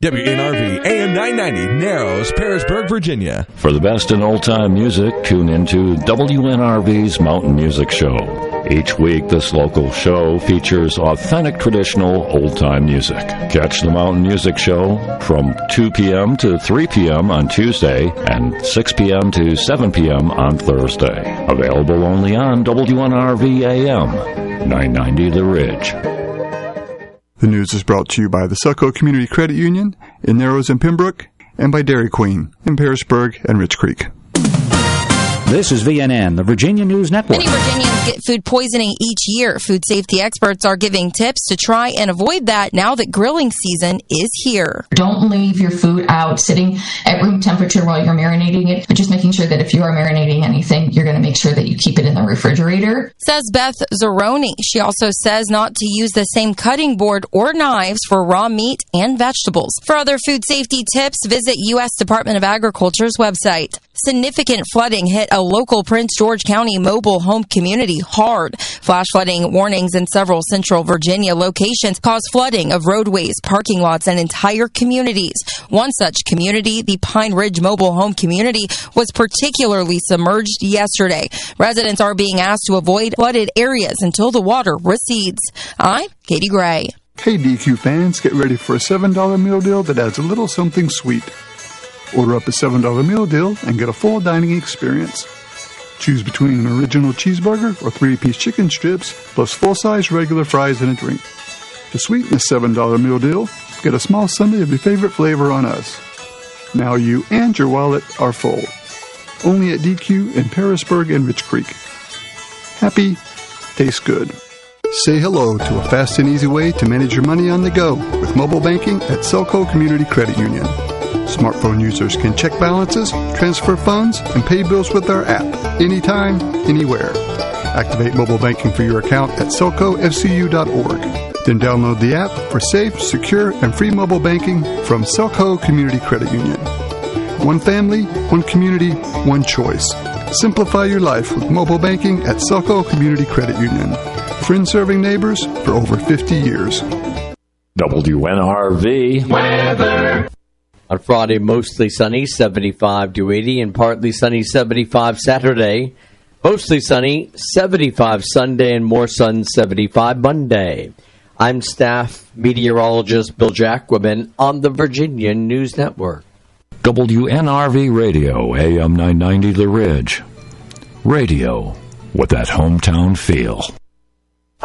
WNRV AM 990, Narrows, Pearisburg, Virginia. For the best in old-time music, tune into WNRV's Mountain Music Show. Each week, this local show features authentic traditional old-time music. Catch the Mountain Music Show from 2 p.m. to 3 p.m. on Tuesday and 6 p.m. to 7 p.m. on Thursday. Available only on WNRV AM 990 The Ridge. The news is brought to you by the Selco Community Credit Union in Narrows and Pembroke, and by Dairy Queen in Pearisburg and Rich Creek. This is VNN, the Virginia News Network. Many Virginians get food poisoning each year. Food safety experts are giving tips to try and avoid that now that grilling season is here. Don't leave your food out sitting at room temperature while you're marinating it, but just making sure that if you are marinating anything, you're going to make sure that you keep it in the refrigerator. Says Beth Zeroni. She also says not to use the same cutting board or knives for raw meat and vegetables. For other food safety tips, visit U.S. Department of Agriculture's website. Significant flooding hit a local Prince George County mobile home community hard. Flash flooding warnings in several central Virginia locations caused flooding of roadways, parking lots, and entire communities. One such community, the Pine Ridge Mobile Home Community, was particularly submerged yesterday. Residents are being asked to avoid flooded areas until the water recedes. I'm Katie Gray. Hey DQ fans, get ready for a $7 meal deal that adds a little something sweet. Order up a $7 meal deal and get a full dining experience. Choose between an original cheeseburger or 3-piece chicken strips, plus full-size regular fries and a drink. To sweeten this $7 meal deal, get a small sundae of your favorite flavor on us. Now you and your wallet are full. Only at DQ in Pearisburg and Rich Creek. Happy, tastes good. Say hello to a fast and easy way to manage your money on the go with mobile banking at Selco Community Credit Union. Smartphone users can check balances, transfer funds, and pay bills with our app anytime, anywhere. Activate mobile banking for your account at selcofcu.org. Then download the app for safe, secure, and free mobile banking from Selco Community Credit Union. One family, one community, one choice. Simplify your life with mobile banking at Selco Community Credit Union. Friends serving neighbors for over 50 years. WNRV weather. On Friday, mostly sunny, 75 to 80, and partly sunny, 75 Saturday. Mostly sunny, 75 Sunday, and more sun, 75 Monday. I'm staff meteorologist Bill Jacquemin on the Virginia News Network. WNRV Radio, AM 990 The Ridge. Radio with that hometown feel.